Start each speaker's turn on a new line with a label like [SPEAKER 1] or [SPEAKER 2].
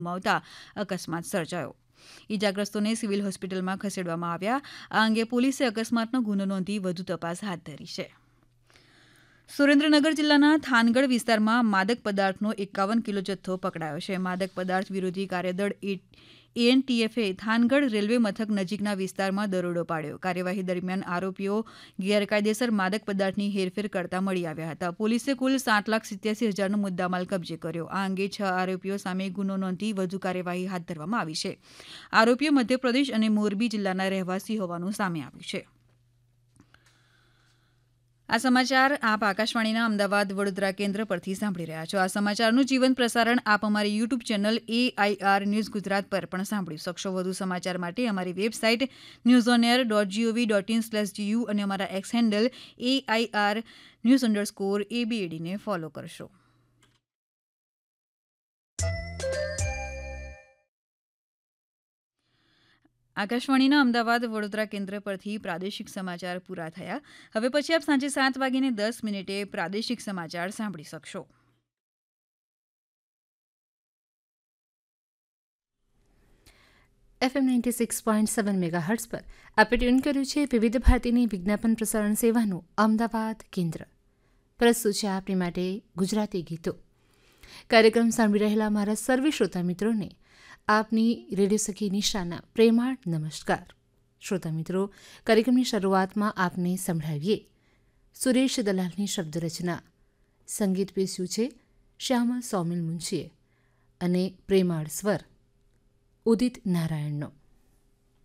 [SPEAKER 1] ગુમાવતા અકસ્માત સર્જાયો. ઇજાગ્રસ્તોને સિવિલ હોસ્પિટલમાં ખસેડવામાં આવ્યા. આ અંગે પોલીસે અકસ્માતનો ગુનો નોંધી વધુ તપાસ હાથ ધરી છે. સુરેન્દ્રનગર જિલ્લાના થાનગઢ વિસ્તારમાં માદક પદાર્થનો 51 કિલો જથ્થો પકડાયો છે. માદક પદાર્થ વિરોધી કાર્યદળ એનટીએફે થાનગઢ રેલવે મથક નજીકના વિસ્તારમાં દરોડો પાડ્યો. કાર્યવાહી દરમિયાન આરોપીઓ ગેરકાયદેસર માદક પદાર્થની હેરફેર કરતા મળી આવ્યા હતા. પોલીસે કુલ 7,87,000નો મુદ્દામાલ કબજે કર્યો. આ અંગે 6 આરોપીઓ સામે ગુનો નોંધી વધુ કાર્યવાહી હાથ ધરવામાં આવી છે. આરોપીઓ મધ્યપ્રદેશ અને મોરબી જિલ્લાના રહેવાસી હોવાનું સામે આવ્યું છે. આ સમાચાર આપ આકાશવાણીના અમદાવાદ વડોદરા કેન્દ્ર પરથી સાંભળી રહ્યા છો. આ સમાચારનું જીવંત પ્રસારણ આપ અમારી YouTube channel AIR news Gujarat પર પણ સાંભળી શકશો. વધુ સમાચાર માટે અમારી વેબસાઇટ newsonair.gov.in/gu અને અમારા એક્સ હેન્ડલ AIR_news_ABAD ને ફોલો કરશો. આકાશવાણીના અમદાવાદ વડોદરા કેન્દ્ર પરથી પ્રાદેશિક સમાચાર પૂરા થયા. હવે પછી આપ સાંજે 7:10 પ્રાદેશિક સમાચાર સાંભળી શકશો.
[SPEAKER 2] FM 96.7 મેગાહર્ટ્ઝ પર આપણે ટ્યુન કર્યું છે વિવિધ ભારતીની વિજ્ઞાપન પ્રસારણ સેવાનું અમદાવાદ કેન્દ્ર. પ્રસ્તુત છે આપની માટે ગુજરાતી ગીતો. કાર્યક્રમ સાંભળી રહેલા મારા સર્વે શ્રોતા મિત્રોને આપની રેડિયો સખી નિશાના પ્રેમાળ નમસ્કાર. શ્રોતા મિત્રો, કાર્યક્રમની શરૂઆતમાં આપને સંભળાવીએ સુરેશ દલાલની શબ્દ રચના. સંગીત પેશ્યું છે શ્યામા સૌમિલ મુનશીએ અને પ્રેમાળ સ્વર ઉદિત નારાયણનો.